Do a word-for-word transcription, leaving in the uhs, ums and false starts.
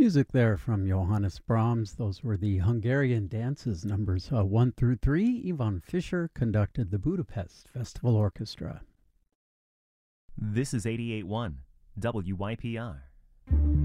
Music there from Johannes Brahms. Those were the Hungarian dances, numbers uh, one through three. Ivan Fischer conducted the Budapest Festival Orchestra. This is eighty-eight point one W Y P R.